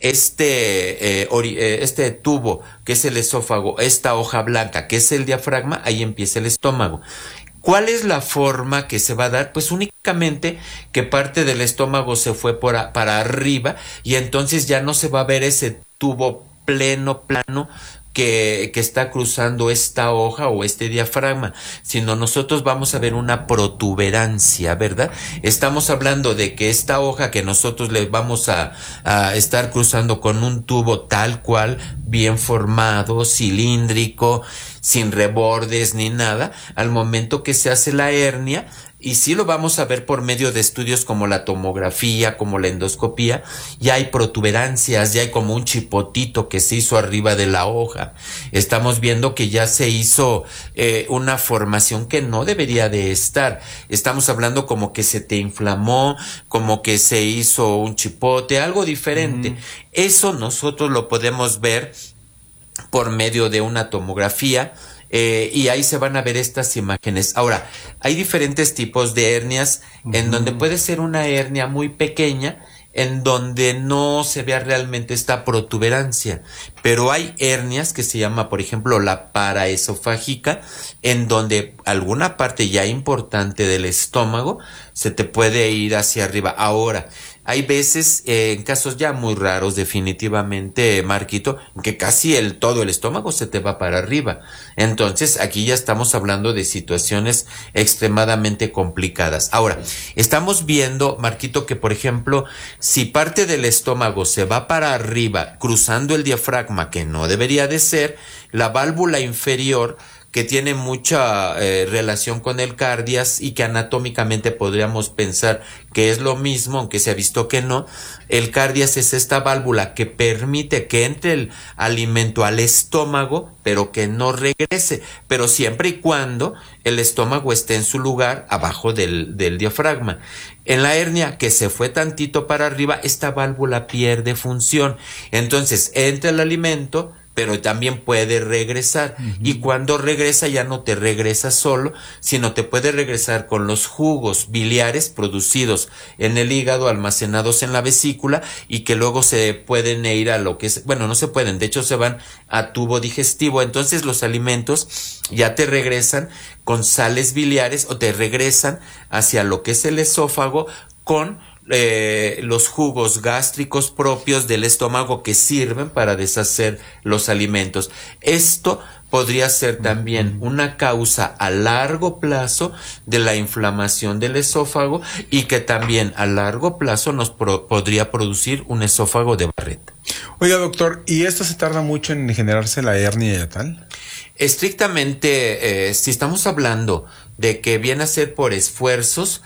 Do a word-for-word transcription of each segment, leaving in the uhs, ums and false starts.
este, eh, ori- eh, este tubo que es el esófago, esta hoja blanca que es el diafragma, ahí empieza el estómago. ¿Cuál es la forma que se va a dar? Pues únicamente que parte del estómago se fue por a, para arriba y entonces ya no se va a ver ese tubo pleno, plano, que, que está cruzando esta hoja o este diafragma, sino nosotros vamos a ver una protuberancia, ¿verdad? Estamos hablando de que esta hoja que nosotros le vamos a, a estar cruzando con un tubo tal cual, bien formado, cilíndrico, sin rebordes ni nada, al momento que se hace la hernia, y sí lo vamos a ver por medio de estudios como la tomografía, como la endoscopía, ya hay protuberancias, ya hay como un chipotito que se hizo arriba de la hoja. Estamos viendo que ya se hizo eh, una formación que no debería de estar. Estamos hablando como que se te inflamó, como que se hizo un chipote, algo diferente. Mm. Eso nosotros lo podemos ver por medio de una tomografía. Eh, y ahí se van a ver estas imágenes. Ahora, hay diferentes tipos de hernias, uh-huh, en donde puede ser una hernia muy pequeña, en donde no se vea realmente esta protuberancia, pero hay hernias que se llama, por ejemplo, la paraesofágica, en donde alguna parte ya importante del estómago se te puede ir hacia arriba. Ahora, hay veces, eh, en casos ya muy raros, definitivamente, Marquito, que casi el todo el estómago se te va para arriba. Entonces, aquí ya estamos hablando de situaciones extremadamente complicadas. Ahora, estamos viendo, Marquito, que por ejemplo, si parte del estómago se va para arriba, cruzando el diafragma, que no debería de ser, la válvula inferior, que tiene mucha eh, relación con el cardias y que anatómicamente podríamos pensar que es lo mismo, aunque se ha visto que no. El cardias es esta válvula que permite que entre el alimento al estómago, pero que no regrese, pero siempre y cuando el estómago esté en su lugar abajo del, del diafragma. En la hernia que se fue tantito para arriba, esta válvula pierde función. Entonces entra el alimento, pero también puede regresar, uh-huh, y cuando regresa ya no te regresa solo, sino te puede regresar con los jugos biliares producidos en el hígado, almacenados en la vesícula, y que luego se pueden ir a lo que es, bueno, no se pueden, de hecho se van a tubo digestivo. Entonces los alimentos ya te regresan con sales biliares o te regresan hacia lo que es el esófago con Eh, los jugos gástricos propios del estómago que sirven para deshacer los alimentos. Esto podría ser también una causa a largo plazo de la inflamación del esófago y que también a largo plazo nos pro- podría producir un esófago de Barrett. Oiga, doctor, ¿y esto se tarda mucho en generarse la hernia y tal? Estrictamente, eh, si estamos hablando de que viene a ser por esfuerzos,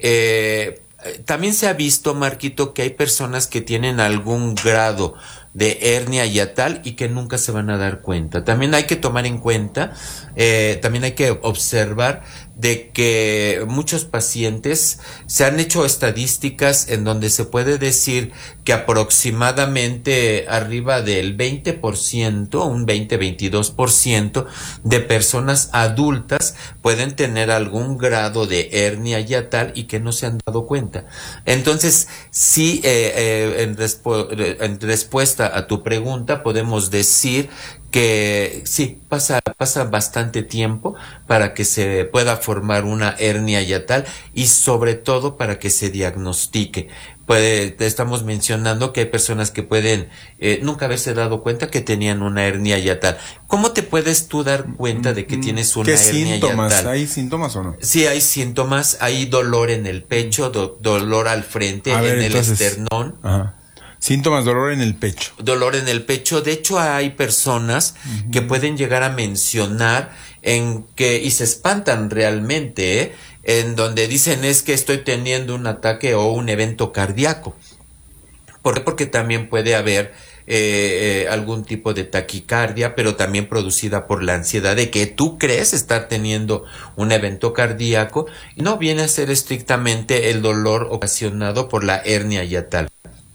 eh, también se ha visto, Marquito, que hay personas que tienen algún grado de hernia yatal y que nunca se van a dar cuenta. También hay que tomar en cuenta, eh, también hay que observar de que muchos pacientes se han hecho estadísticas en donde se puede decir que aproximadamente arriba del veinte por ciento, un veinte a veintidós por ciento de personas adultas pueden tener algún grado de hernia yatal y que no se han dado cuenta. Entonces, sí, eh, eh, en, respu- en respuesta a tu pregunta podemos decir que sí, pasa, pasa bastante tiempo para que se pueda formar una hernia yatal y sobre todo para que se diagnostique. Puede, te estamos mencionando que hay personas que pueden eh, nunca haberse dado cuenta que tenían una hernia yatal. ¿Cómo te puedes tú dar cuenta de que tienes una ¿Qué hernia síntomas? yatal? ¿Hay síntomas o no? Sí, hay síntomas, hay dolor en el pecho, do, dolor al frente, A ver, en entonces, el esternón. Ajá. Síntomas, dolor en el pecho. Dolor en el pecho. De hecho, hay personas uh-huh. que pueden llegar a mencionar en que, y se espantan realmente, ¿eh? En donde dicen es que estoy teniendo un ataque o un evento cardíaco. ¿Por qué? Porque también puede haber eh, eh, algún tipo de taquicardia, pero también producida por la ansiedad de que tú crees estar teniendo un evento cardíaco y no viene a ser estrictamente el dolor ocasionado por la hernia yatal.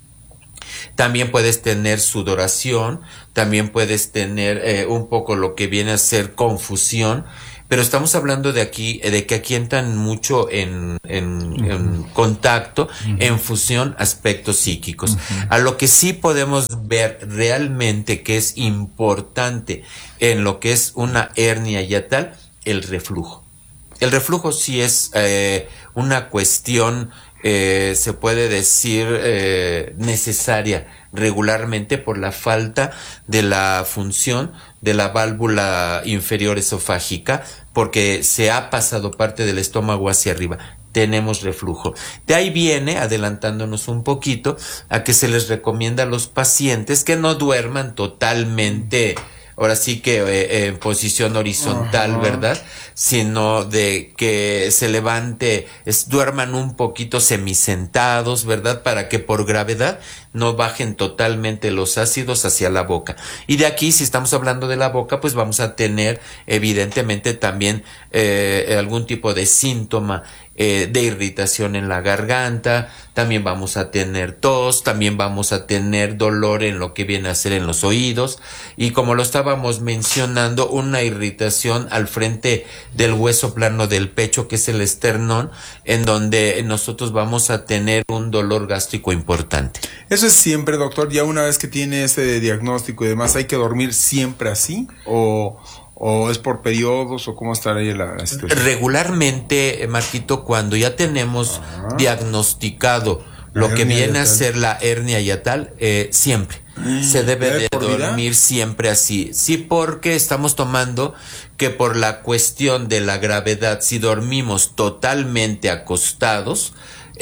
También puedes tener sudoración, también puedes tener eh, un poco lo que viene a ser confusión, pero estamos hablando de aquí, de que aquí entran mucho en, en, uh-huh. en contacto, uh-huh. en fusión, aspectos psíquicos. Uh-huh. A lo que sí podemos ver realmente que es importante en lo que es una hernia yatal, el reflujo. El reflujo sí es eh, una cuestión, eh, se puede decir, eh, necesaria regularmente por la falta de la función de la válvula inferior esofágica, porque se ha pasado parte del estómago hacia arriba. Tenemos reflujo. De ahí viene, adelantándonos un poquito, a que se les recomienda a los pacientes que no duerman totalmente, ahora sí que eh, en posición horizontal, uh-huh. ¿verdad? Sino de que se levante, es, duerman un poquito semisentados, ¿verdad? Para que por gravedad no bajen totalmente los ácidos hacia la boca. Y de aquí, si estamos hablando de la boca, pues vamos a tener evidentemente también eh, algún tipo de síntoma eh, de irritación en la garganta, también vamos a tener tos, también vamos a tener dolor en lo que viene a ser en los oídos, y como lo estábamos mencionando, una irritación al frente del hueso plano del pecho, que es el esternón, en donde nosotros vamos a tener un dolor gástrico importante. ¿Eso es siempre, doctor? Ya una vez que tiene ese diagnóstico y demás, ¿hay que dormir siempre así? ¿O, o es por periodos? ¿O cómo estaría la, la situación? Regularmente, Marquito, cuando ya tenemos Ajá. diagnosticado la lo que viene yatal. a ser la hernia yatal, eh, siempre. Se debe de dormir siempre así. Sí, porque estamos tomando que por la cuestión de la gravedad, si dormimos totalmente acostados,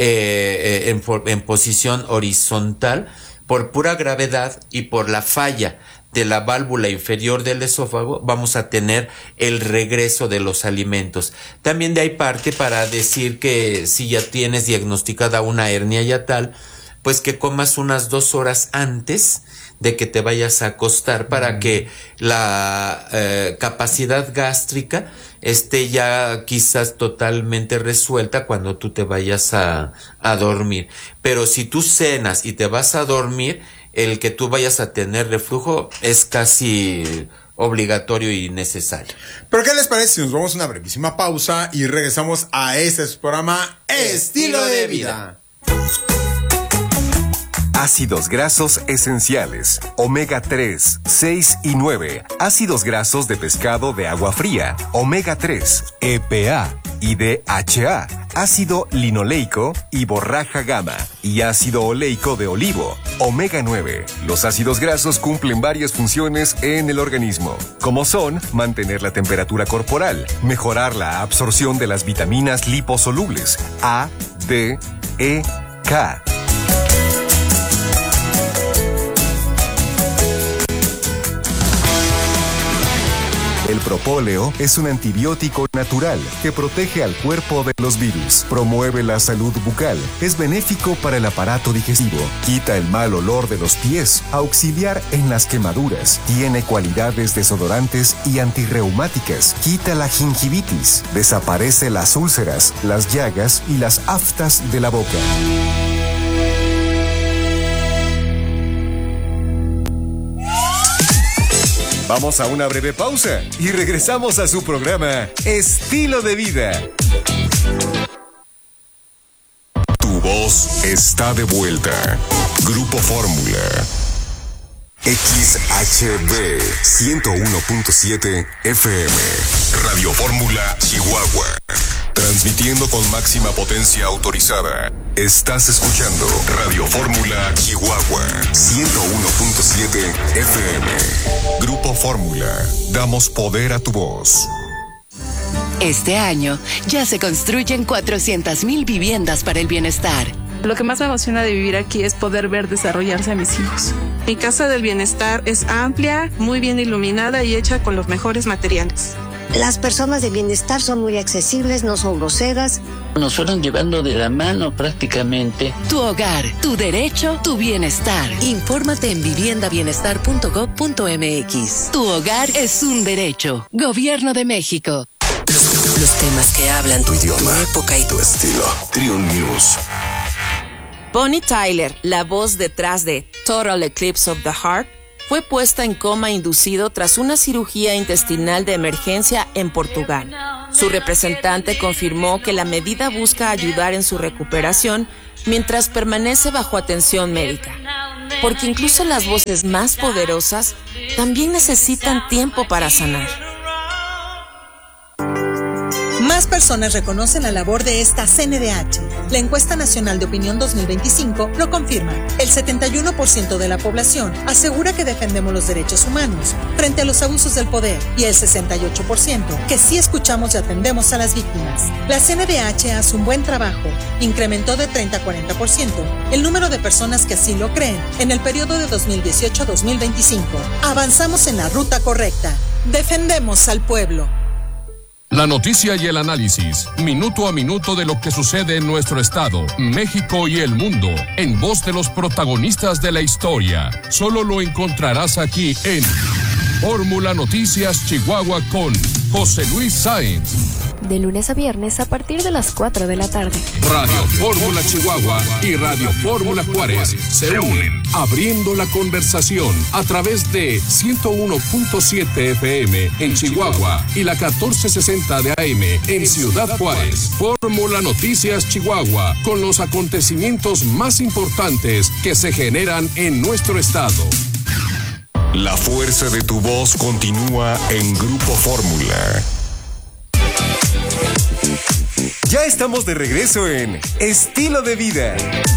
eh, eh, en, en posición horizontal, por pura gravedad y por la falla de la válvula inferior del esófago, vamos a tener el regreso de los alimentos. También de ahí parte para decir que si ya tienes diagnosticada una hernia yatal, pues que comas unas dos horas antes de que te vayas a acostar para mm. que la eh, capacidad gástrica esté ya quizás totalmente resuelta cuando tú te vayas a, a dormir. Pero si tú cenas y te vas a dormir, el que tú vayas a tener reflujo es casi obligatorio y necesario. ¿Pero qué les parece si nos vamos a una brevísima pausa y regresamos a este programa Estilo de Vida? Ácidos grasos esenciales, omega tres, seis y nueve, ácidos grasos de pescado de agua fría, omega tres, E P A y D H A, ácido linoleico y borraja gamma, y ácido oleico de olivo, omega nueve. Los ácidos grasos cumplen varias funciones en el organismo, como son mantener la temperatura corporal, mejorar la absorción de las vitaminas liposolubles A, D, E, K. El propóleo es un antibiótico natural que protege al cuerpo de los virus, promueve la salud bucal, es benéfico para el aparato digestivo, quita el mal olor de los pies, auxiliar en las quemaduras, tiene cualidades desodorantes y antirreumáticas, quita la gingivitis, desaparece las úlceras, las llagas y las aftas de la boca. Vamos a una breve pausa y regresamos a su programa Estilo de Vida. Tu voz está de vuelta. Grupo Fórmula. X H B ciento uno punto siete F M. Radio Fórmula Chihuahua. Transmitiendo con máxima potencia autorizada. Estás escuchando Radio Fórmula Chihuahua ciento uno punto siete F M. Grupo Fórmula. Damos poder a tu voz. Este año ya se construyen cuatrocientas mil viviendas para el bienestar. Lo que más me emociona de vivir aquí es poder ver desarrollarse a mis hijos. Mi casa del bienestar es amplia, muy bien iluminada y hecha con los mejores materiales. Las personas de bienestar son muy accesibles, no son groseras. Nos fueron llevando de la mano prácticamente. Tu hogar, tu derecho, tu bienestar. Infórmate en vivienda bienestar punto gob punto m x. Tu hogar es un derecho. Gobierno de México. Los temas que hablan tu idioma, tu época y tu estilo. Triun News. Bonnie Tyler, la voz detrás de Total Eclipse of the Heart, fue puesta en coma inducido tras una cirugía intestinal de emergencia en Portugal. Su representante confirmó que la medida busca ayudar en su recuperación mientras permanece bajo atención médica, porque incluso las voces más poderosas también necesitan tiempo para sanar. Más personas reconocen la labor de esta C N D H. La encuesta nacional de opinión dos mil veinticinco lo confirma. El setenta y uno por ciento de la población asegura que defendemos los derechos humanos frente a los abusos del poder y el sesenta y ocho por ciento que sí escuchamos y atendemos a las víctimas. La C N D H hace un buen trabajo. Incrementó de treinta a cuarenta por ciento el número de personas que así lo creen en el periodo de dos mil dieciocho a dos mil veinticinco. Avanzamos en la ruta correcta. Defendemos al pueblo. La noticia y el análisis, minuto a minuto de lo que sucede en nuestro estado, México y el mundo, en voz de los protagonistas de la historia. Solo lo encontrarás aquí en Fórmula Noticias Chihuahua con José Luis Sáenz. De lunes a viernes a partir de las cuatro de la tarde. Radio Fórmula Chihuahua y Radio Fórmula Juárez se unen, abriendo la conversación a través de ciento uno punto siete F M en Chihuahua y la catorce sesenta de A M en Ciudad Juárez. Fórmula Noticias Chihuahua, con los acontecimientos más importantes que se generan en nuestro estado. La fuerza de tu voz continúa en Grupo Fórmula. Ya estamos de regreso en Estilo de Vida.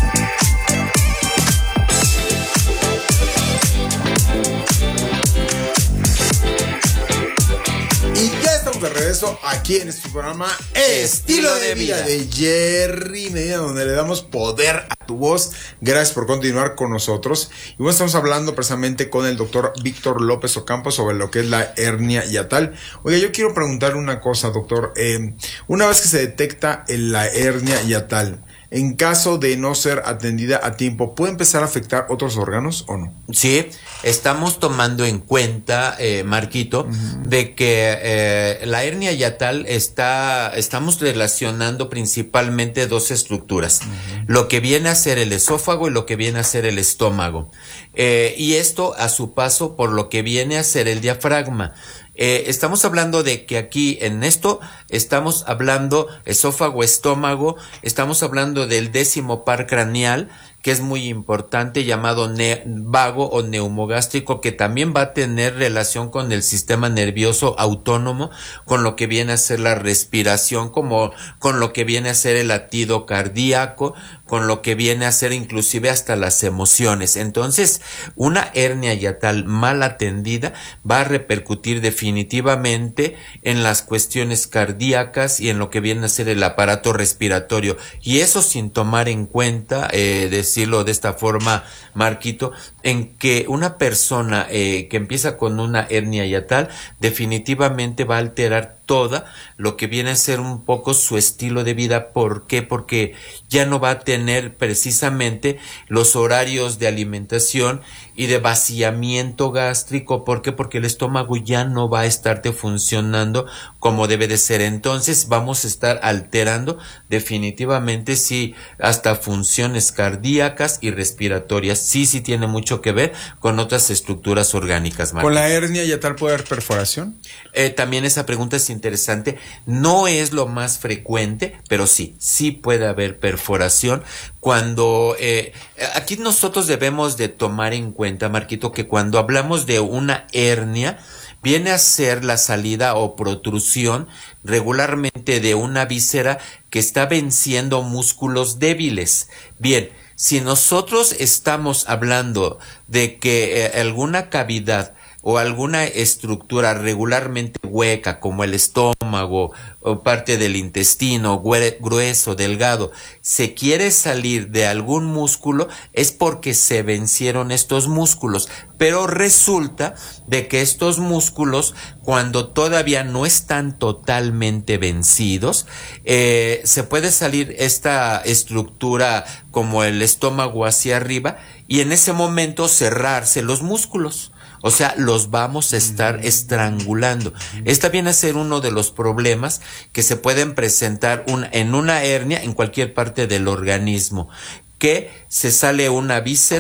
Y ya estamos de regreso aquí en este programa Estilo de Vida de Jerry Medina, donde le damos poder a tu voz. Gracias por continuar con nosotros. Y bueno, estamos hablando precisamente con el doctor Víctor López Ocampo sobre lo que es la hernia hiatal. Oiga, yo quiero preguntarle una cosa, doctor. Eh, una vez que se detecta la hernia hiatal, en caso de no ser atendida a tiempo, ¿puede empezar a afectar otros órganos o no? Sí, estamos tomando en cuenta, eh, Marquito, uh-huh. de que eh, la hernia hiatal está, estamos relacionando principalmente dos estructuras, uh-huh. lo que viene a ser el esófago y lo que viene a ser el estómago, eh, y esto a su paso por lo que viene a ser el diafragma. Eh, estamos hablando de que aquí en esto estamos hablando esófago, estómago, estamos hablando del décimo par craneal, que es muy importante, llamado ne- vago o neumogástrico, que también va a tener relación con el sistema nervioso autónomo, con lo que viene a ser la respiración, como con lo que viene a ser el latido cardíaco, con lo que viene a ser inclusive hasta las emociones. Entonces, una hernia hiatal mal atendida va a repercutir definitivamente en las cuestiones cardíacas y en lo que viene a ser el aparato respiratorio. Y eso sin tomar en cuenta, eh, decirlo de esta forma, Marquito, en que una persona eh, que empieza con una hernia hiatal definitivamente va a alterar toda lo que viene a ser un poco su estilo de vida. ¿Por qué? Porque ya no va a tener precisamente los horarios de alimentación y de vaciamiento gástrico. ¿Por qué? Porque el estómago ya no va a estarte funcionando como debe de ser. Entonces vamos a estar alterando definitivamente, sí, hasta funciones cardíacas y respiratorias. Sí, sí tiene mucho que ver con otras estructuras orgánicas, Marcos. ¿Con la hernia hiatal puede haber perforación? Eh, también esa pregunta es interesante. No es lo más frecuente, pero sí, sí puede haber perforación. Cuando eh, aquí nosotros debemos de tomar en cuenta, Marquito, que cuando hablamos de una hernia, viene a ser la salida o protrusión regularmente de una víscera que está venciendo músculos débiles. Bien, si nosotros estamos hablando de que eh, alguna cavidad o alguna estructura regularmente hueca, como el estómago o parte del intestino, grueso, delgado, se quiere salir de algún músculo, es porque se vencieron estos músculos. Pero resulta de que estos músculos, cuando todavía no están totalmente vencidos, eh, se puede salir esta estructura como el estómago hacia arriba y en ese momento cerrarse los músculos. O sea, los vamos a estar estrangulando. Esta viene a ser uno de los problemas que se pueden presentar un, en una hernia en cualquier parte del organismo, que se sale una víscera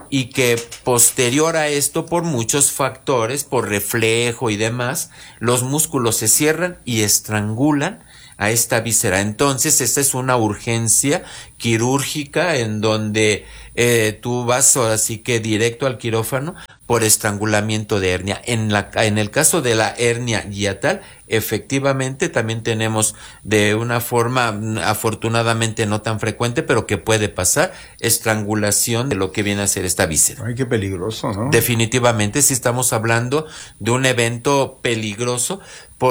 y que posterior a esto, por muchos factores, por reflejo y demás, los músculos se cierran y estrangulan a esta víscera. Entonces, esta es una urgencia quirúrgica en donde eh, tú vas ahora sí que directo al quirófano por estrangulamiento de hernia. En la, en el caso de la hernia hiatal, efectivamente también tenemos de una forma afortunadamente no tan frecuente, pero que puede pasar, estrangulación de lo que viene a ser esta víscera. Ay, qué peligroso, ¿no? Definitivamente sí estamos hablando de un evento peligroso,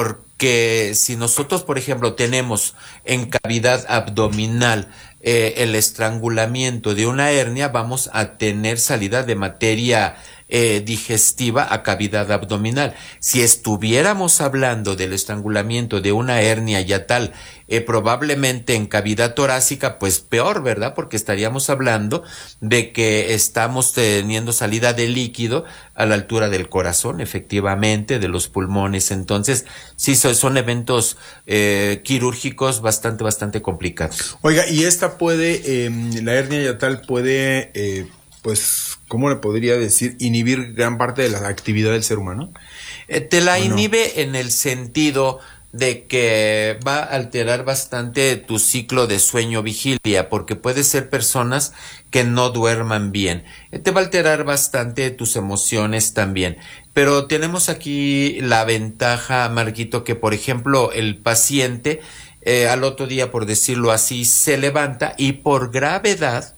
porque si nosotros, por ejemplo, tenemos en cavidad abdominal eh, el estrangulamiento de una hernia, vamos a tener salida de materia Eh, digestiva a cavidad abdominal. Si estuviéramos hablando del estrangulamiento de una hernia hiatal, eh, probablemente en cavidad torácica, pues peor, ¿verdad? Porque estaríamos hablando de que estamos teniendo salida de líquido a la altura del corazón, efectivamente, de los pulmones. Entonces, sí, son, son eventos eh, quirúrgicos bastante, bastante complicados. Oiga, y esta puede, eh, la hernia hiatal puede, eh, pues, ¿cómo le podría decir? Inhibir gran parte de la actividad del ser humano. Eh, te la inhibe no? en el sentido de que va a alterar bastante tu ciclo de sueño-vigilia, porque puede ser personas que no duerman bien. Eh, te va a alterar bastante tus emociones también. Pero tenemos aquí la ventaja, Marquito, que por ejemplo el paciente eh, al otro día, por decirlo así, se levanta y por gravedad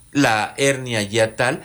la hernia hiatal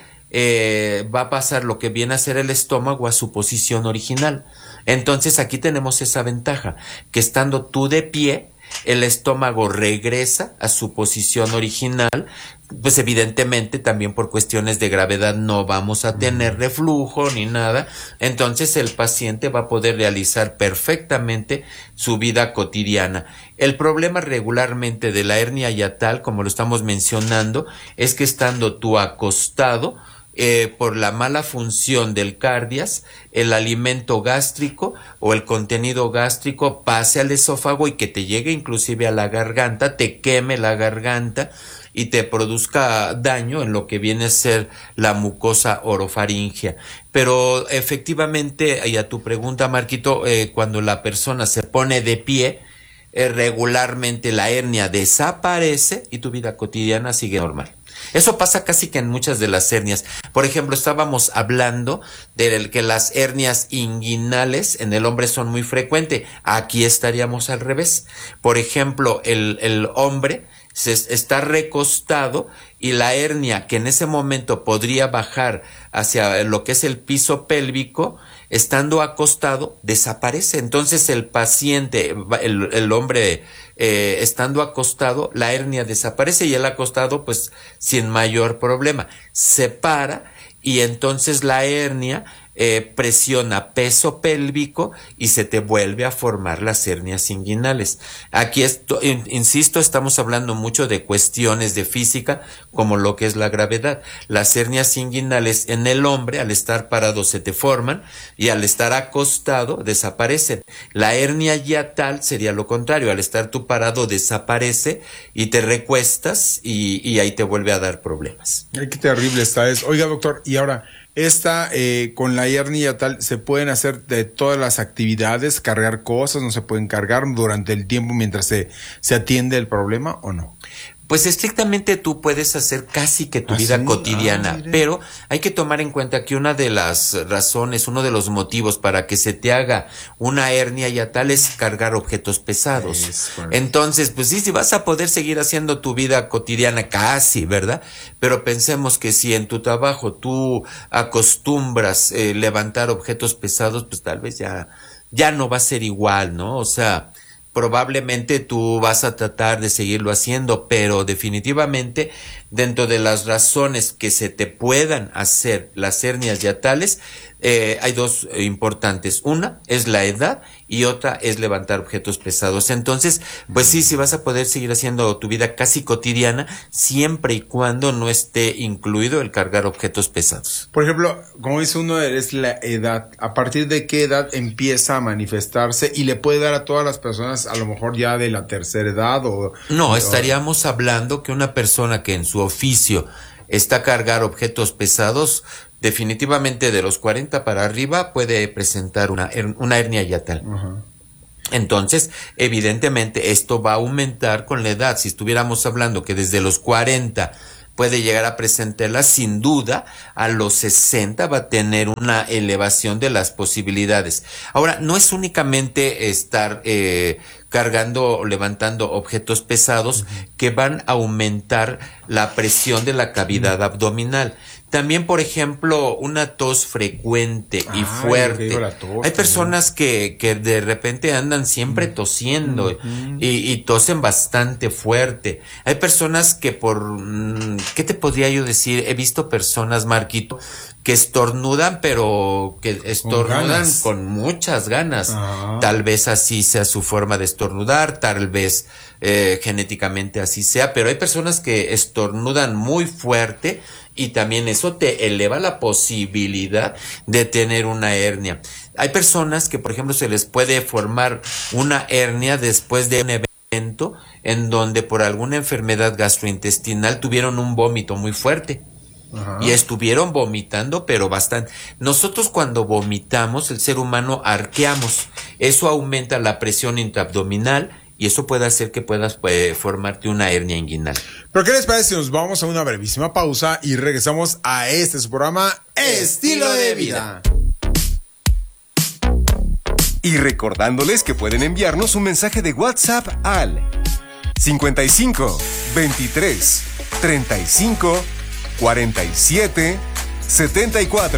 eh, va a pasar lo que viene a ser el estómago a su posición original. Entonces aquí tenemos esa ventaja, que estando tú de pie, el estómago regresa a su posición original. Pues evidentemente también por cuestiones de gravedad no vamos a tener reflujo ni nada, entonces el paciente va a poder realizar perfectamente su vida cotidiana. El problema regularmente de la hernia hiatal, como lo estamos mencionando, es que estando tú acostado, Eh, por la mala función del cardias, el alimento gástrico o el contenido gástrico pase al esófago y que te llegue inclusive a la garganta, te queme la garganta y te produzca daño en lo que viene a ser la mucosa orofaringea. Pero efectivamente, y a tu pregunta, Marquito, eh, cuando la persona se pone de pie, eh, regularmente la hernia desaparece y tu vida cotidiana sigue normal. Eso pasa casi que en muchas de las hernias. Por ejemplo, estábamos hablando de que las hernias inguinales en el hombre son muy frecuentes. Aquí estaríamos al revés. Por ejemplo, el, el hombre se está recostado y la hernia que en ese momento podría bajar hacia lo que es el piso pélvico, estando acostado, desaparece. Entonces el paciente, el, el hombre eh, estando acostado, la hernia desaparece y el acostado pues sin mayor problema. Se para y entonces la hernia eh, presiona peso pélvico y se te vuelve a formar las hernias inguinales. Aquí, esto, insisto, estamos hablando mucho de cuestiones de física como lo que es la gravedad. Las hernias inguinales en el hombre al estar parado se te forman y al estar acostado desaparecen. La hernia hiatal sería lo contrario, al estar tú parado desaparece y te recuestas y, y ahí te vuelve a dar problemas. Ay, qué terrible está eso. Oiga, doctor, y ahora, esta, eh, con la hernia hiatal, ¿se pueden hacer de todas las actividades, cargar cosas, no se pueden cargar durante el tiempo mientras se, se atiende el problema o no? Pues estrictamente tú puedes hacer casi que tu ¿Ah, vida sí? cotidiana, ah, pero hay que tomar en cuenta que una de las razones, uno de los motivos para que se te haga una hernia hiatal es cargar objetos pesados. Es, bueno. Entonces, pues sí, sí vas a poder seguir haciendo tu vida cotidiana casi, ¿verdad? Pero pensemos que si en tu trabajo tú acostumbras eh, levantar objetos pesados, pues tal vez ya, ya no va a ser igual, ¿no? O sea, probablemente tú vas a tratar de seguirlo haciendo, pero definitivamente dentro de las razones que se te puedan hacer las hernias hiatales, eh, hay dos importantes. Una es la edad y otra es levantar objetos pesados. Entonces, pues sí, sí vas a poder seguir haciendo tu vida casi cotidiana siempre y cuando no esté incluido el cargar objetos pesados. Por ejemplo, como dice uno, es la edad. ¿A partir de qué edad empieza a manifestarse y le puede dar a todas las personas, a lo mejor ya de la tercera edad? o No, estaríamos o... hablando que una persona que en su oficio está cargar objetos pesados, definitivamente de los cuarenta para arriba puede presentar una, una hernia hiatal. Uh-huh. Entonces, evidentemente, esto va a aumentar con la edad. Si estuviéramos hablando que desde los cuarenta puede llegar a presentarla, sin duda, a los sesenta va a tener una elevación de las posibilidades. Ahora, no es únicamente estar eh, cargando o levantando objetos pesados uh-huh. que van a aumentar la presión de la cavidad uh-huh. abdominal. También, por ejemplo, una tos frecuente y Ay, fuerte. Tos, Hay personas que, que de repente andan siempre tosiendo uh-huh. y, y tosen bastante fuerte. Hay personas que por, ¿qué te podría yo decir? He visto personas, Marquito, que estornudan, pero que estornudan con, con muchas ganas. Uh-huh. Tal vez así sea su forma de estornudar, tal vez eh, genéticamente así sea, pero hay personas que estornudan muy fuerte y también eso te eleva la posibilidad de tener una hernia. Hay personas que, por ejemplo, se les puede formar una hernia después de un evento en donde por alguna enfermedad gastrointestinal tuvieron un vómito muy fuerte. Ajá. Y estuvieron vomitando, pero bastante. Nosotros cuando vomitamos, el ser humano arqueamos. Eso aumenta la presión intraabdominal y eso puede hacer que puedas pues, formarte una hernia inguinal. Pero ¿qué les parece si nos vamos a una brevísima pausa y regresamos a este su programa Estilo de Vida? Y recordándoles que pueden enviarnos un mensaje de WhatsApp al cincuenta y cinco, veintitrés, treinta y cinco, cuarenta y siete, setenta y cuatro.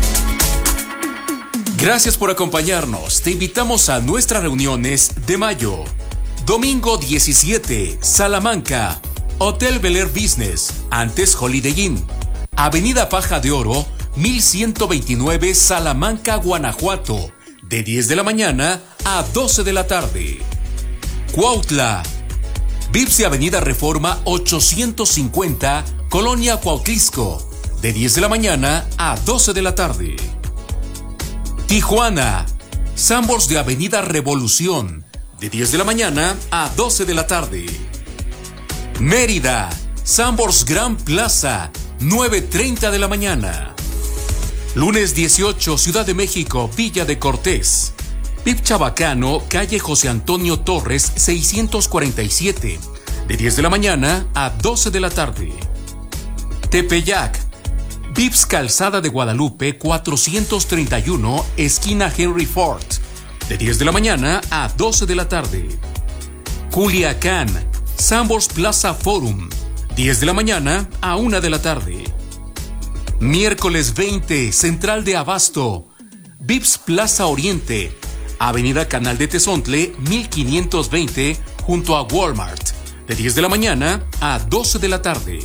Gracias por acompañarnos. Te invitamos a nuestras reuniones de mayo. Domingo diecisiete, Salamanca, Hotel Bel Air Business, antes Holiday Inn, Avenida Paja de Oro, mil ciento veintinueve, Salamanca, Guanajuato, de diez de la mañana a doce de la tarde. Cuautla, Vips de Avenida Reforma ochocientos cincuenta, Colonia Cuautlisco, de diez de la mañana a doce de la tarde. Tijuana, Sambors de Avenida Revolución, de diez de la mañana a doce de la tarde. Mérida, Sambors Gran Plaza, nueve treinta de la mañana. Lunes dieciocho, Ciudad de México, Villa de Cortés. V I P Chabacano, calle José Antonio Torres, seiscientos cuarenta y siete, de diez de la mañana a doce de la tarde. Tepeyac, Vips Calzada de Guadalupe, cuatrocientos treinta y uno, esquina Henry Ford, de diez de la mañana a doce de la tarde. Culiacán, Sambors Plaza Forum, diez de la mañana a una de la tarde. Miércoles veinte, Central de Abasto, Vips Plaza Oriente, Avenida Canal de Tezontle, mil quinientos veinte, junto a Walmart, de diez de la mañana a doce de la tarde.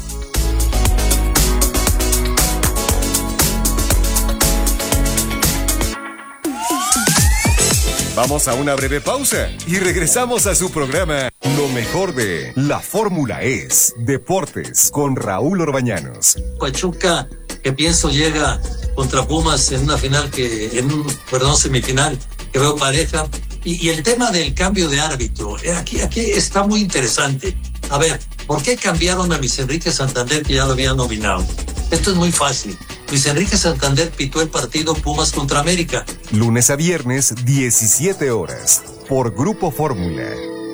Vamos a una breve pausa y regresamos a su programa Lo mejor de la Fórmula es Deportes con Raúl Orbañanos. Pachuca, que pienso llega contra Pumas en una final que, en un, perdón, semifinal, que veo pareja. Y, y el tema del cambio de árbitro, aquí, aquí está muy interesante. A ver, ¿por qué cambiaron a Luis Enrique Santander, que ya lo habían nominado? Esto es muy fácil. Luis Enrique Santander pitó el partido Pumas contra América. Lunes a viernes, diecisiete horas, por Grupo Fórmula.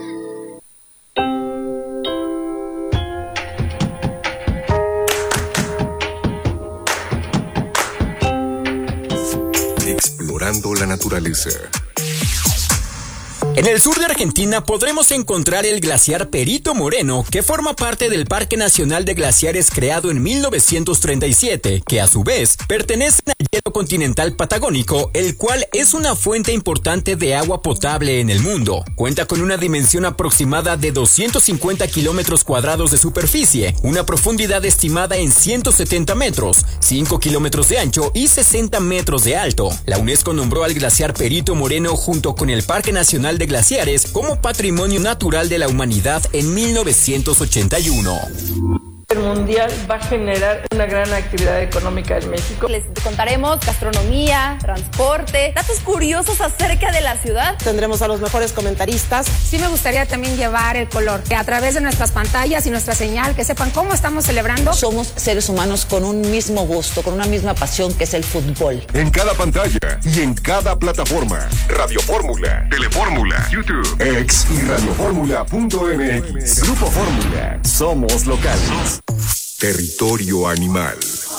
Explorando la naturaleza. En el sur de Argentina podremos encontrar el glaciar Perito Moreno, que forma parte del Parque Nacional de Glaciares creado en mil novecientos treinta y siete, que a su vez pertenece al hielo continental patagónico, el cual es una fuente importante de agua potable en el mundo. Cuenta con una dimensión aproximada de doscientos cincuenta kilómetros cuadrados de superficie, una profundidad estimada en ciento setenta metros, cinco kilómetros de ancho y sesenta metros de alto. La UNESCO nombró al glaciar Perito Moreno junto con el Parque Nacional de Glaciares como Patrimonio Natural de la Humanidad en mil novecientos ochenta y uno. mundial va a generar una gran actividad económica en México. Les contaremos gastronomía, transporte, datos curiosos acerca de la ciudad. Tendremos a los mejores comentaristas. Sí me gustaría también llevar el color, que a través de nuestras pantallas y nuestra señal, que sepan cómo estamos celebrando. Somos seres humanos con un mismo gusto, con una misma pasión, que es el fútbol. En cada pantalla y en cada plataforma. Radio Fórmula, Telefórmula, YouTube, X y radiofórmula punto m x. Grupo Fórmula. Somos locales. Territorio animal.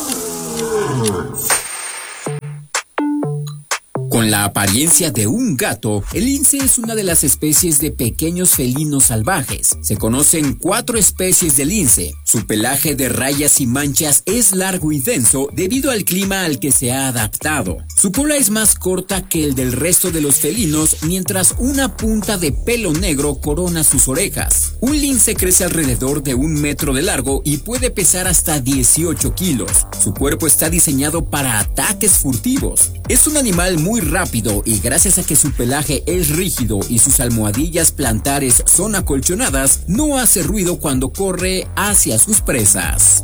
Con la apariencia de un gato, el lince es una de las especies de pequeños felinos salvajes. Se conocen cuatro especies de lince. Su pelaje de rayas y manchas es largo y denso debido al clima al que se ha adaptado. Su cola es más corta que el del resto de los felinos, mientras una punta de pelo negro corona sus orejas. Un lince crece alrededor de un metro de largo y puede pesar hasta dieciocho kilos. Su cuerpo está diseñado para ataques furtivos. Es un animal muy rápido y gracias a que su pelaje es rígido y sus almohadillas plantares son acolchonadas, no hace ruido cuando corre hacia sus presas.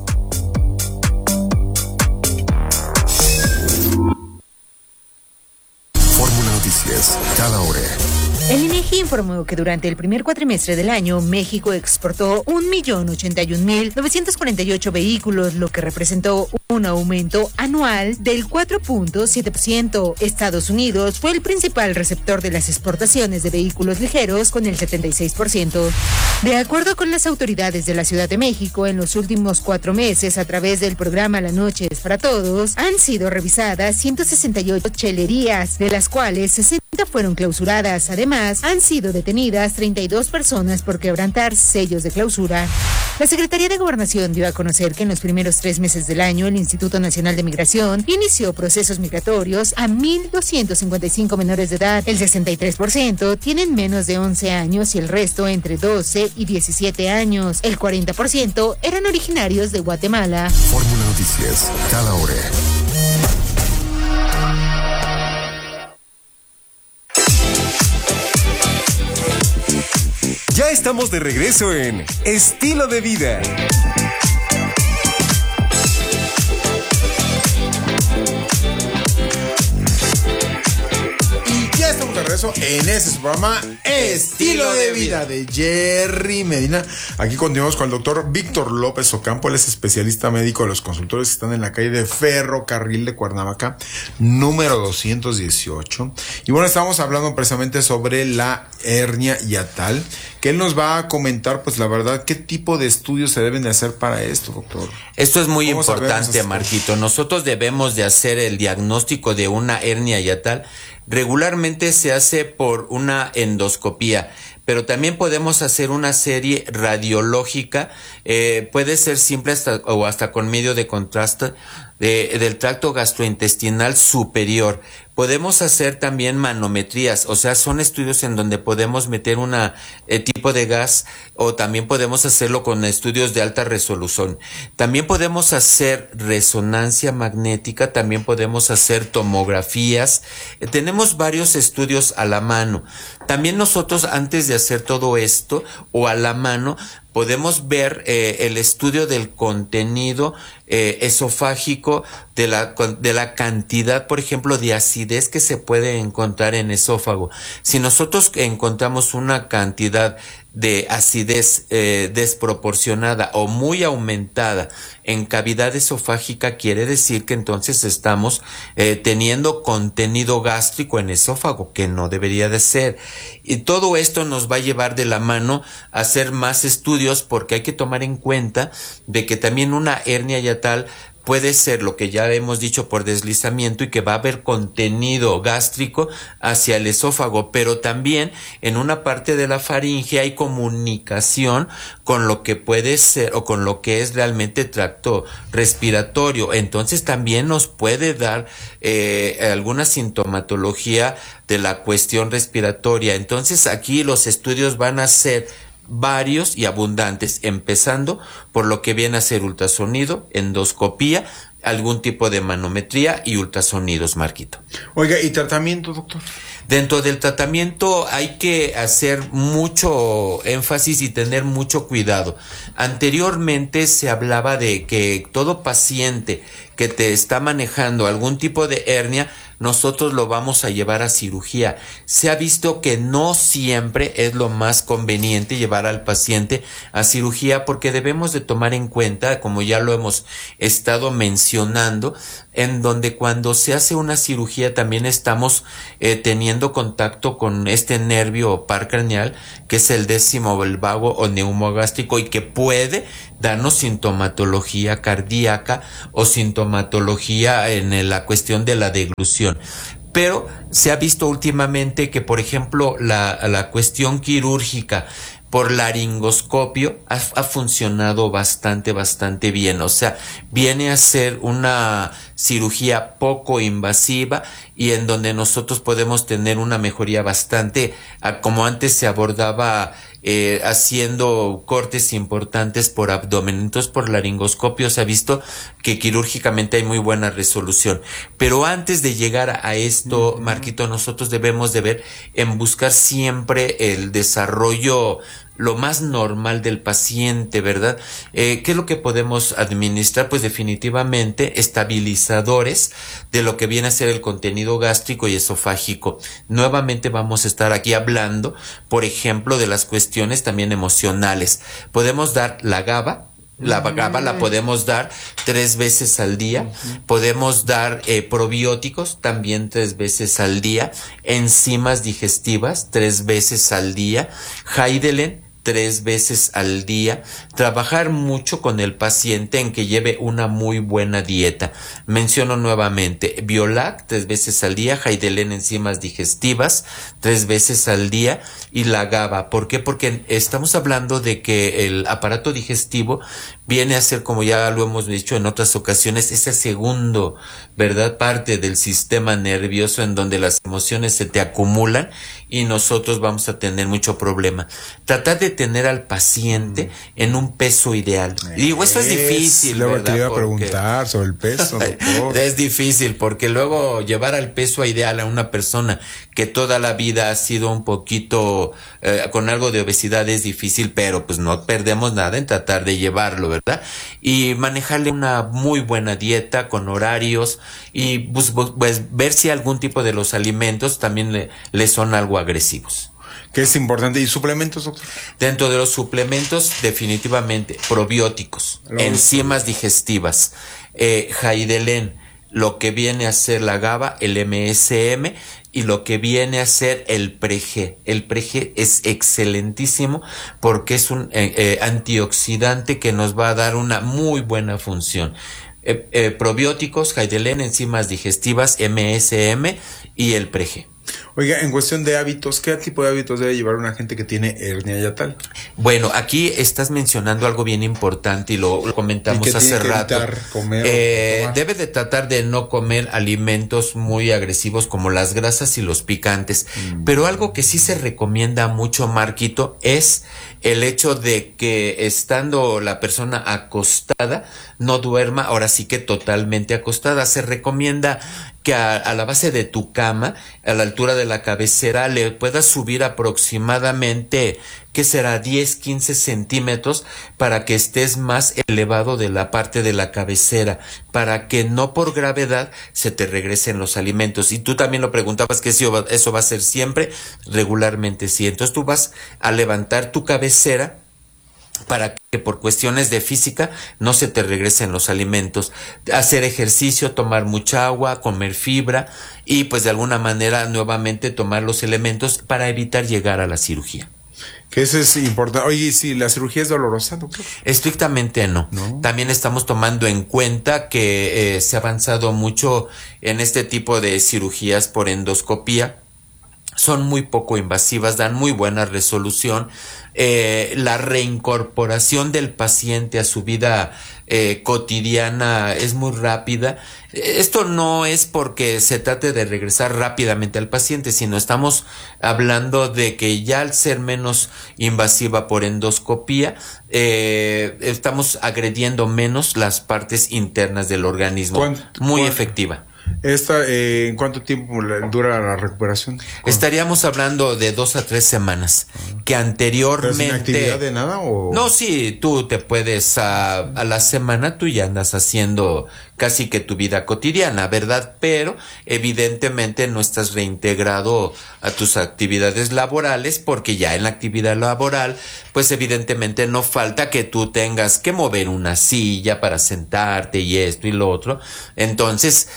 Fórmula Noticias, cada hora. El INEGI informó que durante el primer cuatrimestre del año, México exportó un millón ochenta y un mil novecientos cuarenta y ocho vehículos, lo que representó un aumento anual del cuatro punto siete por ciento. Estados Unidos fue el principal receptor de las exportaciones de vehículos ligeros con el setenta y seis por ciento. De acuerdo con las autoridades de la Ciudad de México, en los últimos cuatro meses, a través del programa La Noche es para Todos, han sido revisadas ciento sesenta y ocho chelerías, de las cuales sesenta fueron clausuradas. Además, han sido detenidas treinta y dos personas por quebrantar sellos de clausura. La Secretaría de Gobernación dio a conocer que en los primeros tres meses del año el Instituto Nacional de Migración inició procesos migratorios a mil doscientos cincuenta y cinco menores de edad. El sesenta y tres por ciento tienen menos de once años y el resto entre doce y diecisiete años. El cuarenta por ciento eran originarios de Guatemala. Fórmula Noticias, cada hora. Ya estamos de regreso en Estilo de Vida. Y ya estamos de regreso en ese su programa Estilo de Vida de Jerry Medina. Aquí continuamos con el doctor Víctor López Ocampo. Él es especialista médico de los consultores que están en la calle de Ferrocarril de Cuernavaca, número doscientos dieciocho. Y bueno, estamos hablando precisamente sobre la hernia hiatal, que él nos va a comentar, pues la verdad, qué tipo de estudios se deben de hacer para esto, doctor. Esto es muy importante, Marquito. Nosotros debemos de hacer el diagnóstico de una hernia hiatal. Regularmente se hace por una endoscopía, pero también podemos hacer una serie radiológica, eh, puede ser simple hasta, o hasta con medio de contraste de, del tracto gastrointestinal superior. Podemos hacer también manometrías, o sea, son estudios en donde podemos meter un eh, tipo de gas, o también podemos hacerlo con estudios de alta resolución. También podemos hacer resonancia magnética, también podemos hacer tomografías. Eh, tenemos varios estudios a la mano. También nosotros, antes de hacer todo esto, o a la mano, podemos ver eh, el estudio del contenido eh, esofágico, de la, de la cantidad, por ejemplo, de acidez que se puede encontrar en esófago. Si nosotros encontramos una cantidad de acidez eh, desproporcionada o muy aumentada en cavidad esofágica, quiere decir que entonces estamos eh, teniendo contenido gástrico en esófago, que no debería de ser. Y todo esto nos va a llevar de la mano a hacer más estudios, porque hay que tomar en cuenta de que también una hernia hiatal puede ser lo que ya hemos dicho por deslizamiento, y que va a haber contenido gástrico hacia el esófago, pero también en una parte de la faringe hay comunicación con lo que puede ser o con lo que es realmente tracto respiratorio. Entonces también nos puede dar eh, alguna sintomatología de la cuestión respiratoria. Entonces aquí los estudios van a ser varios y abundantes, empezando por lo que viene a ser ultrasonido, endoscopía, algún tipo de manometría y ultrasonidos, Marquito. Oiga, ¿y tratamiento, doctor? Dentro del tratamiento hay que hacer mucho énfasis y tener mucho cuidado. Anteriormente se hablaba de que todo paciente que te está manejando algún tipo de hernia, nosotros lo vamos a llevar a cirugía. Se ha visto que no siempre es lo más conveniente llevar al paciente a cirugía, porque debemos de tomar en cuenta, como ya lo hemos estado mencionando, en donde cuando se hace una cirugía también estamos eh, teniendo contacto con este nervio o par craneal, que es el décimo, el vago o neumogástrico, y que puede darnos sintomatología cardíaca o sintomatología en la cuestión de la deglución. Pero se ha visto últimamente que, por ejemplo, la, la cuestión quirúrgica por laringoscopio ha, ha funcionado bastante, bastante bien. O sea, viene a ser una cirugía poco invasiva y en donde nosotros podemos tener una mejoría bastante, a, como antes se abordaba eh, haciendo cortes importantes por abdomen. Entonces, por laringoscopio se ha visto que quirúrgicamente hay muy buena resolución. Pero antes de llegar a esto, uh-huh. Marquito, nosotros debemos de ver en buscar siempre el desarrollo lo más normal del paciente, ¿verdad? Eh, ¿qué es lo que podemos administrar? Pues definitivamente estabilizadores de lo que viene a ser el contenido gástrico y esofágico. Nuevamente vamos a estar aquí hablando, por ejemplo, de las cuestiones también emocionales. Podemos dar la GABA. La GABA la podemos dar tres veces al día. Uh-huh. Podemos dar eh, probióticos también tres veces al día. Enzimas digestivas tres veces al día. Heidelin tres veces al día. Trabajar mucho con el paciente en que lleve una muy buena dieta. Menciono nuevamente, Biolac tres veces al día, Heidelin enzimas digestivas tres veces al día y la GABA. ¿Por qué? Porque estamos hablando de que el aparato digestivo viene a ser, como ya lo hemos dicho en otras ocasiones, ese segundo, ¿verdad? Parte del sistema nervioso en donde las emociones se te acumulan y nosotros vamos a tener mucho problema. Tratar de tener al paciente en un peso ideal. Y digo, eso es difícil, luego ¿verdad? te iba a porque preguntar sobre el peso, doctor. Es difícil, porque luego llevar al peso ideal a una persona que toda la vida ha sido un poquito eh, con algo de obesidad es difícil, pero pues no perdemos nada en tratar de llevarlo, ¿verdad? Y manejarle una muy buena dieta con horarios y pues, pues ver si algún tipo de los alimentos también le, le son algo agresivos. ¿Qué es importante? ¿Y suplementos, doctor? Dentro de los suplementos, definitivamente, probióticos, Lo enzimas mismo. digestivas, eh, Heidelin, lo que viene a ser la GABA, el M S M y lo que viene a ser el Pre-G. El Pre-G es excelentísimo porque es un eh, eh, antioxidante que nos va a dar una muy buena función. Eh, eh, probióticos, Heidelin, enzimas digestivas, M S M y el Pre-G. Oiga, en cuestión de hábitos, ¿qué tipo de hábitos debe llevar una gente que tiene hernia yatal? Bueno, aquí estás mencionando algo bien importante y lo, lo comentamos hace rato. Comer eh, debe de tratar de no comer alimentos muy agresivos como las grasas y los picantes. Mm. Pero algo que sí se recomienda mucho, Marquito, es el hecho de que estando la persona acostada, no duerma, ahora sí que totalmente acostada. Se recomienda que a, a la base de tu cama, a la altura de la cabecera, le puedas subir aproximadamente, ¿qué será? diez, quince centímetros para que estés más elevado de la parte de la cabecera, para que no por gravedad se te regresen los alimentos. Y tú también lo preguntabas que eso va, eso va a ser siempre, regularmente sí. Entonces tú vas a levantar tu cabecera para que por cuestiones de física no se te regresen los alimentos. Hacer ejercicio, tomar mucha agua, comer fibra y pues de alguna manera nuevamente tomar los elementos para evitar llegar a la cirugía. Que eso es importante. Oye, ¿y si la cirugía es dolorosa, doctor? Estrictamente no. ¿No? También estamos tomando en cuenta que eh, se ha avanzado mucho en este tipo de cirugías por endoscopía. son muy poco invasivas, dan muy buena resolución. Eh, la reincorporación del paciente a su vida eh, cotidiana es muy rápida. Esto no es porque se trate de regresar rápidamente al paciente, sino estamos hablando de que ya al ser menos invasiva por endoscopía, eh, estamos agrediendo menos las partes internas del organismo. Muy ¿cuánto? efectiva. Esta, eh, ¿en cuánto tiempo dura la recuperación? Estaríamos hablando de dos a tres semanas, que anteriormente... ¿Pero sin actividad de nada o...? No, sí, tú te puedes, a, a la semana tú ya andas haciendo casi que tu vida cotidiana, ¿verdad? Pero evidentemente no estás reintegrado a tus actividades laborales, porque ya en la actividad laboral, pues evidentemente no falta que tú tengas que mover una silla para sentarte y esto y lo otro. Entonces,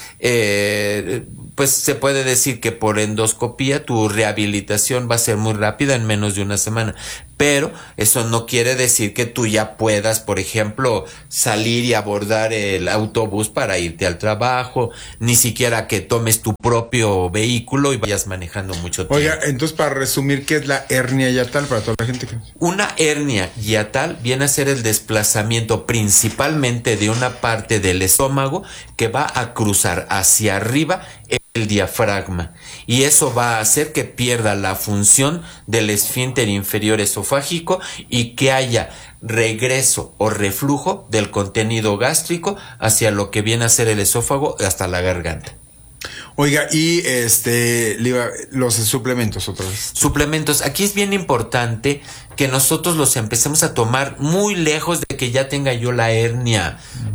eh, pues se puede decir que por endoscopía tu rehabilitación va a ser muy rápida, en menos de una semana. Pero eso no quiere decir que tú ya puedas, por ejemplo, salir y abordar el autobús para irte al trabajo, ni siquiera que tomes tu propio vehículo y vayas manejando mucho tiempo. Oiga, entonces para resumir, ¿qué es la hernia hiatal para toda la gente que... Una hernia hiatal viene a ser el desplazamiento principalmente de una parte del estómago que va a cruzar hacia arriba el diafragma, y eso va a hacer que pierda la función del esfínter inferior esofágico y que haya regreso o reflujo del contenido gástrico hacia lo que viene a ser el esófago hasta la garganta. Oiga, y este, los suplementos otra vez. Suplementos, aquí es bien importante que nosotros los empecemos a tomar muy lejos de que ya tenga yo la hernia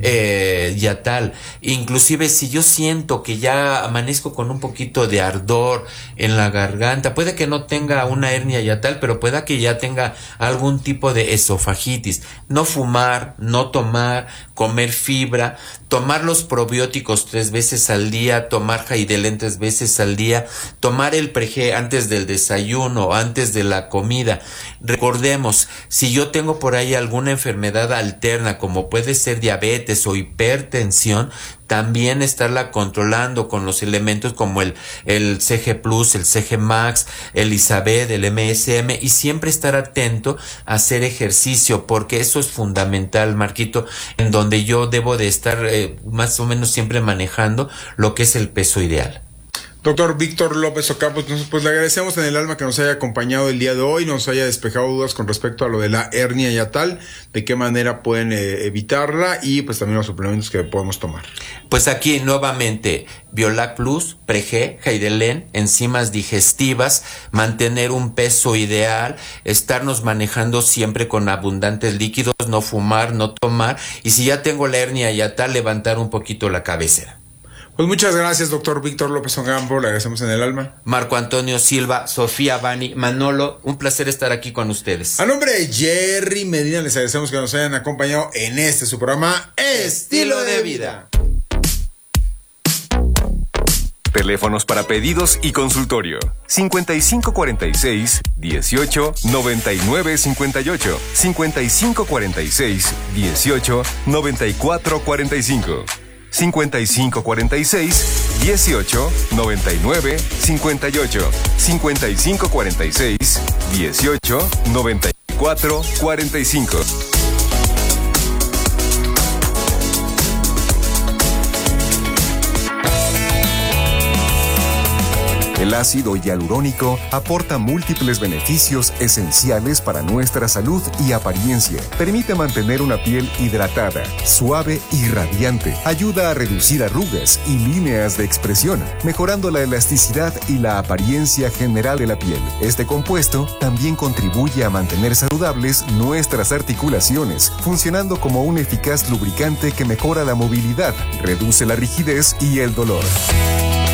eh, hiatal. Inclusive si yo siento que ya amanezco con un poquito de ardor en la garganta, puede que no tenga una hernia hiatal, pero pueda que ya tenga algún tipo de esofagitis. No fumar, no tomar, comer fibra, tomar los probióticos tres veces al día, tomar Jaidelen tres veces al día, tomar el Pregé antes del desayuno, antes de la comida. Recordemos, si yo tengo por ahí alguna enfermedad alterna, como puede ser diabetes o hipertensión, también estarla controlando con los elementos como el, el C G Plus, el C G Max, el Isabed, el M S M, y siempre estar atento a hacer ejercicio, porque eso es fundamental, Marquito, en donde yo debo de estar eh, más o menos siempre manejando lo que es el peso ideal. Doctor Víctor López Ocampo, pues le agradecemos en el alma que nos haya acompañado el día de hoy, nos haya despejado dudas con respecto a lo de la hernia hiatal, de qué manera pueden eh, evitarla y pues también los suplementos que podemos tomar. Pues aquí nuevamente, Biolac Plus, Pregé, Jaidelen, enzimas digestivas, mantener un peso ideal, estarnos manejando siempre con abundantes líquidos, no fumar, no tomar, y si ya tengo la hernia hiatal, levantar un poquito la cabecera. Pues muchas gracias, doctor Víctor López Ocampo, le agradecemos en el alma. Marco Antonio Silva, Sofía Bani, Manolo, un placer estar aquí con ustedes. A nombre de Jerry Medina, les agradecemos que nos hayan acompañado en este su programa Estilo de Vida. Teléfonos para pedidos y consultorio. cincuenta y cinco cuarenta y seis, dieciocho, noventa y nueve cincuenta y ocho. cincuenta y cinco cuarenta y seis, dieciocho, noventa y cuatro cuarenta y cinco. cincuenta y cinco cuarenta y seis, dieciocho, noventa y nueve cincuenta y ocho. cincuenta y cinco cuarenta y seis, dieciocho, noventa y cuatro cuarenta y cinco. El ácido hialurónico aporta múltiples beneficios esenciales para nuestra salud y apariencia. Permite mantener una piel hidratada, suave y radiante. Ayuda a reducir arrugas y líneas de expresión, mejorando la elasticidad y la apariencia general de la piel. Este compuesto también contribuye a mantener saludables nuestras articulaciones, funcionando como un eficaz lubricante que mejora la movilidad, reduce la rigidez y el dolor.